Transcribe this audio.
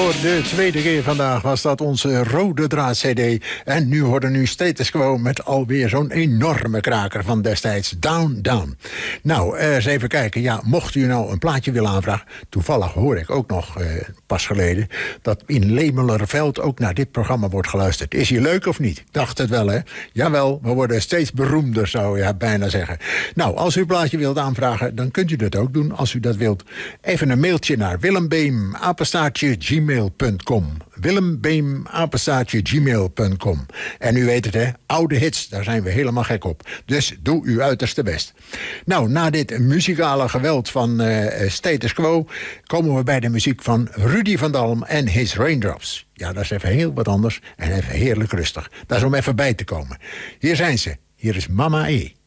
voor de tweede keer vandaag was dat onze rode draad CD. En nu hoorde nu Status Quo met alweer zo'n enorme kraker van destijds. Down, Down. Nou, eens even kijken. Ja, mocht u nou een plaatje willen aanvragen. Toevallig hoor ik ook nog pas geleden dat in Lemelerveld ook naar dit programma wordt geluisterd. Is hier leuk of niet? Dacht het wel, hè? Jawel, we worden steeds beroemder, zou je bijna zeggen. Nou, als u een plaatje wilt aanvragen, dan kunt u dat ook doen. Als u dat wilt, even een mailtje naar willembeem@gmail.com. willembeem@gmail.com. En u weet het, hè? Oude hits, daar zijn we helemaal gek op. Dus doe uw uiterste best. Nou, na dit muzikale geweld van Status Quo komen we bij de muziek van Rudy van Dalm en His Raindrops. Ja, dat is even heel wat anders en even heerlijk rustig. Dat is om even bij te komen. Hier zijn ze. Hier is Mama E.